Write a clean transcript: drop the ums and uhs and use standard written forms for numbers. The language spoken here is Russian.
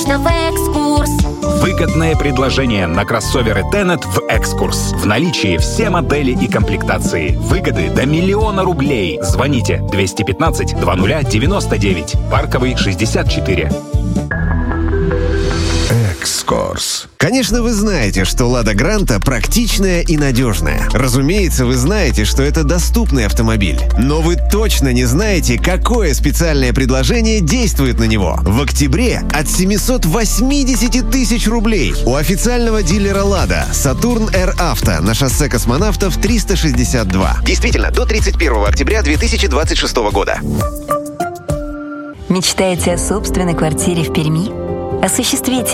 точно в «Экскурс». Выгодное предложение на кроссоверы Tenet в «Экскурс». В наличии все модели и комплектации. Выгоды до 1 000 000 рублей. Звоните 215 2099. Парковый 64. «Экскурс». Конечно, вы знаете, что «Лада Гранта» практичная и надежная. Разумеется, вы знаете, что это доступный автомобиль. Но вы точно не знаете, какое специальное предложение действует на него. В октябре от 780 тысяч рублей у официального дилера «Лада» «Сатурн Р Авто» на шоссе Космонавтов 362. Действительно, до 31 октября 2026 года. Мечтаете о собственной квартире в Перми? Осуществите